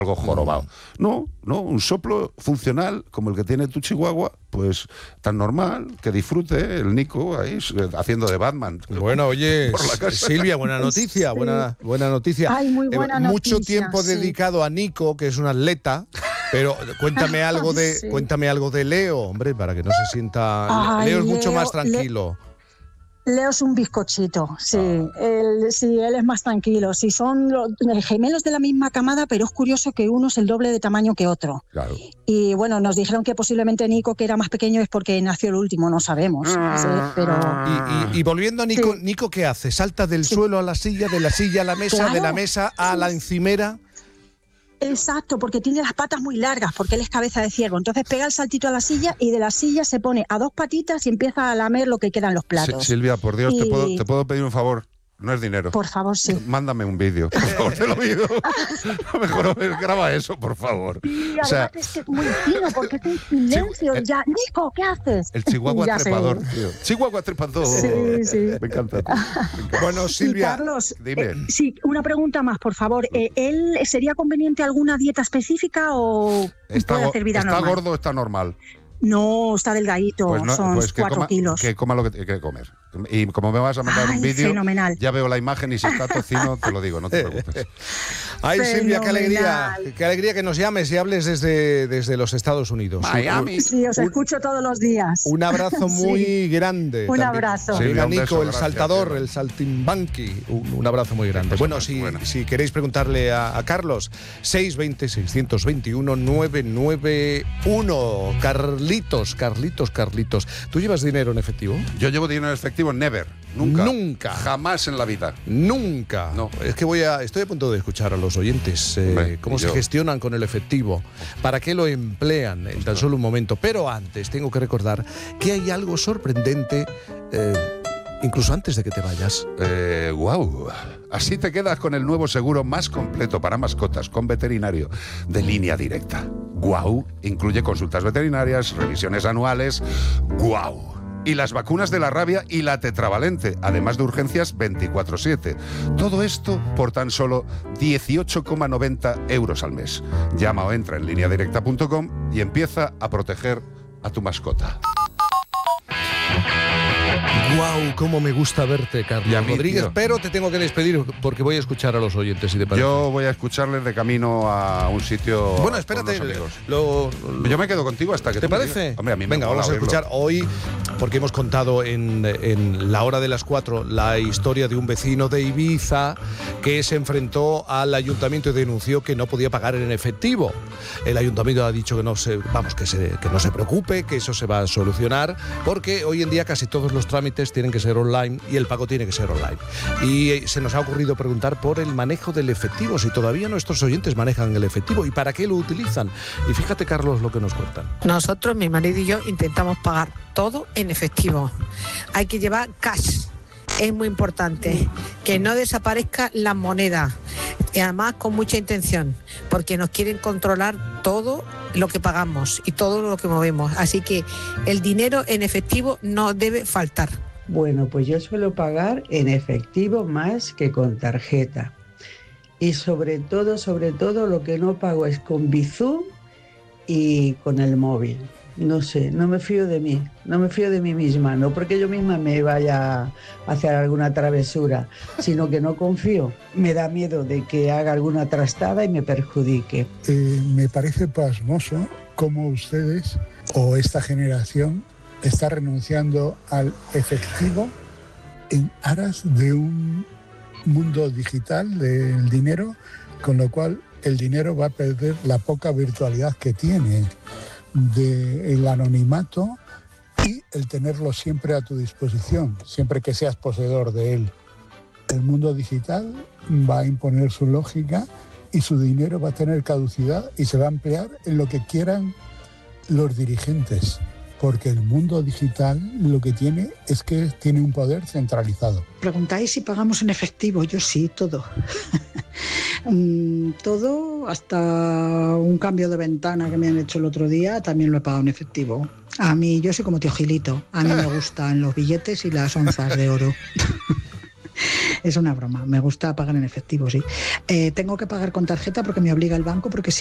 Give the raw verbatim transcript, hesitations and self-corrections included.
algo jorobado. No, no, un soplo funcional como el que tiene tu chihuahua, pues tan normal, que disfrute el Nico ahí haciendo de Batman. Bueno, oye, Silvia, buena noticia, Sí. buena, buena noticia. Ay, muy buena Eh, mucho noticia, tiempo sí. dedicado a Nico, que es un atleta, pero cuéntame algo de, Sí. cuéntame algo de Leo, hombre, para que no se sienta. Ay, Leo es mucho Leo, más tranquilo. Leo es un bizcochito, sí. Ah. Él, sí, él es más tranquilo. Sí, son los, gemelos de la misma camada, pero es curioso que uno es el doble de tamaño que otro. Claro. Y bueno, nos dijeron que posiblemente Nico, que era más pequeño, es porque nació el último, no sabemos. Sí, pero... Y, y- y volviendo a Nico, Sí. Nico, ¿qué hace? ¿Salta del Sí. suelo a la silla, de la silla a la mesa, Claro. de la mesa a la encimera? Exacto, porque tiene las patas muy largas, porque él es cabeza de ciervo. Entonces pega el saltito a la silla y de la silla se pone a dos patitas y empieza a lamer lo que queda en los platos. Sí, Silvia, por Dios, te, Y- puedo, te puedo pedir un favor. No es dinero. Por favor, sí. Mándame un vídeo, por favor, te lo pido. Mejor graba eso, por favor. Y O sea, además es que es muy fino, porque está en silencio. el- Ya, Nico, ¿qué haces? el chihuahua Ya sé. trepador, tío. Chihuahua trepador. Sí, sí. Me encanta. tío. Me encanta. Bueno, Y Silvia, Carlos, dime. eh, sí, una pregunta más, por favor. Eh, ¿Él sería conveniente alguna dieta específica o Está, puede go- hacer vida está normal? gordo, está normal. No, está delgadito, Pues no, son pues que cuatro coma, kilos. que coma lo que tiene que comer. Y como me vas a mandar Ay, un vídeo, fenomenal. ya veo la imagen y si está tocino, te lo digo, no te preocupes. ay Silvia, qué alegría, Fenomenal. qué alegría que nos llames y hables desde, desde los Estados Unidos. Miami. Sí, os escucho todos los días. Un abrazo Sí. muy grande. Un también. abrazo. Silvia, Silvia, un Nico, beso, el gracias, saltador, Silvia. el saltimbanqui. Un, un abrazo muy grande. Cosa Bueno, más si, buena. si queréis preguntarle a, a Carlos, seis veinte, seiscientos veintiuno, novecientos noventa y uno. Carlitos, Carlitos, Carlitos. ¿Tú llevas dinero en efectivo? Yo llevo dinero en efectivo, never, nunca. Nunca. Jamás en la vida. Nunca. No. Es que voy a, estoy a punto de escuchar a los oyentes eh, Hombre, cómo y se yo. gestionan con el efectivo, para qué lo emplean en tan solo un momento. Pero antes tengo que recordar que hay algo sorprendente, eh, incluso antes de que te vayas. Eh, wow. Así te quedas con el nuevo seguro más completo para mascotas con veterinario de Línea Directa. Guau. Incluye consultas veterinarias, revisiones anuales. Guau. Y las vacunas de la rabia y la tetravalente, además de urgencias veinticuatro siete. Todo esto por tan solo dieciocho coma noventa euros al mes. Llama o entra en línea directa punto com y empieza a proteger a tu mascota. ¡Guau! ¡Cómo me gusta verte, Carlos Y a mí, Rodríguez! tío. Pero te tengo que despedir porque voy a escuchar a los oyentes, si te parece. Yo voy a escucharles de camino a un sitio. Bueno, con espérate. unos amigos. Lo, lo- Yo me quedo contigo hasta que ¿Te tú me parece? digas. Hombre, a mí me Venga, mola vamos a oírlo. escuchar hoy, porque hemos contado en, en la hora de las cuatro la historia de un vecino de Ibiza que se enfrentó al ayuntamiento y denunció que no podía pagar en efectivo. El ayuntamiento ha dicho que no se, vamos, que, se, que no se preocupe, que eso se va a solucionar, porque hoy en día casi todos los trámites tienen que ser online y el pago tiene que ser online. Y eh, se nos ha ocurrido preguntar por el manejo del efectivo, si todavía nuestros oyentes manejan el efectivo y para qué lo utilizan. Y fíjate, Carlos, lo que nos cuentan. Nosotros, mi marido y yo, intentamos pagar todo en efectivo. Hay que llevar cash. Es muy importante que no desaparezca la moneda, y además con mucha intención, porque nos quieren controlar todo lo que pagamos y todo lo que movemos. Así que el dinero en efectivo no debe faltar. Bueno, pues yo suelo pagar en efectivo más que con tarjeta. Y sobre todo, sobre todo, lo que no pago es con Bizum y con el móvil. No sé, no me fío de mí, no me fío de mí misma, no porque yo misma me vaya a hacer alguna travesura, sino que no confío. Me da miedo de que haga alguna trastada y me perjudique. Eh, me parece pasmoso cómo ustedes o esta generación está renunciando al efectivo en aras de un mundo digital del dinero, con lo cual el dinero va a perder la poca virtualidad que tiene del anonimato y el tenerlo siempre a tu disposición, siempre que seas poseedor de él. El mundo digital va a imponer su lógica y su dinero va a tener caducidad y se va a emplear en lo que quieran los dirigentes, porque el mundo digital lo que tiene es que tiene un poder centralizado. Preguntáis si pagamos en efectivo. Yo sí, todo. Mm, todo, hasta un cambio de ventana que me han hecho el otro día, también lo he pagado en efectivo. A mí, yo soy como tío Gilito. A mí me gustan los billetes y las onzas de oro. Es una broma, me gusta pagar en efectivo, sí. Eh, tengo que pagar con tarjeta porque me obliga el banco, porque si